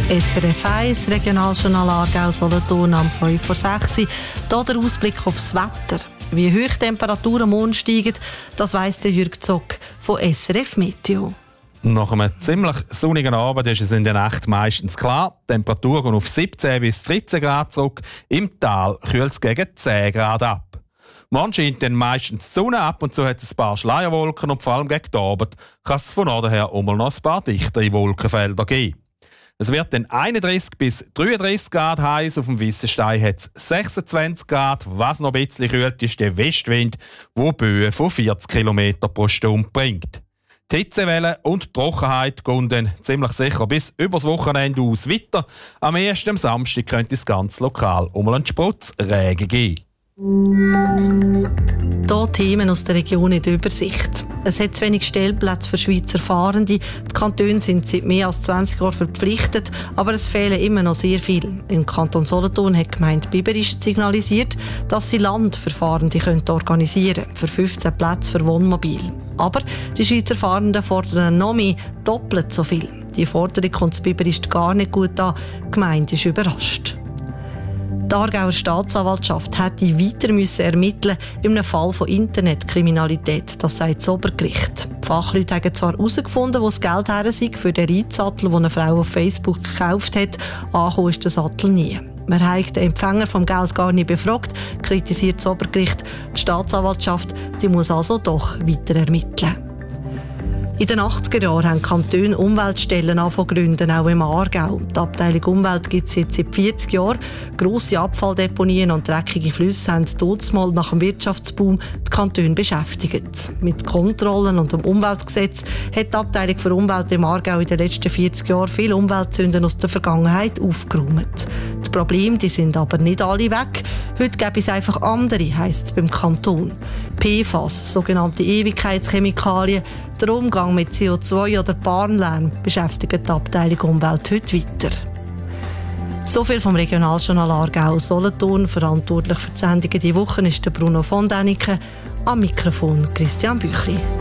SRF 1, Regionaljournal Aargau, Solothurn am 5:06 Uhr. Hier der Ausblick aufs Wetter. Wie hoch die Temperaturen am Morgen steigen, das weiss der Jürg Zock von SRF Meteo. Nach einem ziemlich sonnigen Abend ist es in der Nacht meistens klar. Die Temperatur geht auf 17 bis 13 Grad zurück. Im Tal kühlt es gegen 10 Grad ab. Morgen scheint dann meistens die Sonne, ab und zu hat es ein paar Schleierwolken und vor allem gegen den Abend kann es von Norden her noch ein paar dichtere Wolkenfelder geben. Es wird dann 31 bis 33 Grad heiß. Auf dem Wissenstein hat es 26 Grad. Was noch ein bisschen kühlt, ist der Westwind, der Böen von 40 km pro Stunde bringt. Die Hitzewelle und die Trockenheit gehen dann ziemlich sicher bis übers Wochenende aus weiter. Am ersten Samstag könnte es ganz lokal einen Sprutz Regen geben. Hier Themen aus der Region in der Übersicht. Es hat zu wenig Stellplätze für Schweizer Fahrende. Die Kantone sind seit mehr als 20 Jahren verpflichtet, aber es fehlen immer noch sehr viel. Im Kanton Solothurn hat die Gemeinde Biberist signalisiert, dass sie Land für Fahrende organisieren können, für 15 Plätze für Wohnmobil. Aber die Schweizer Fahrenden fordern noch mehr, doppelt so viel. Die Forderung kommt Biberist gar nicht gut an. Die Gemeinde ist überrascht. Die Aargauer Staatsanwaltschaft hätte weiter ermitteln in einem Fall von Internetkriminalität, das sagt das Obergericht. Die Fachleute haben zwar herausgefunden, wo das Geld her sei für den Reitsattel, den eine Frau auf Facebook gekauft hat. Angekommen ist der Sattel nie. Man hat den Empfänger vom Geld gar nicht befragt, kritisiert das Obergericht. Die Staatsanwaltschaft die muss also doch weiter ermitteln. In den 80er Jahren haben Kantone Umweltstellen gründen, auch im Aargau. Die Abteilung Umwelt gibt es jetzt seit 40 Jahren. Grosse Abfalldeponien und dreckige Flüsse haben damals nach dem Wirtschaftsboom die Kantone beschäftigt. Mit Kontrollen und dem Umweltgesetz hat die Abteilung für Umwelt im Aargau in den letzten 40 Jahren viele Umweltsünden aus der Vergangenheit aufgeräumt. Die Probleme die sind aber nicht alle weg. Heute gäbe es einfach andere, heisst es beim Kanton. PFAS, sogenannte Ewigkeitschemikalien, der Umgang mit CO2 oder Bahnlärm beschäftigt die Abteilung Umwelt heute weiter. So viel vom Regionaljournal Aargau Solothurn. Verantwortlich für die Sendungen diese Woche ist der Bruno von Däniken. Am Mikrofon Christian Büchli.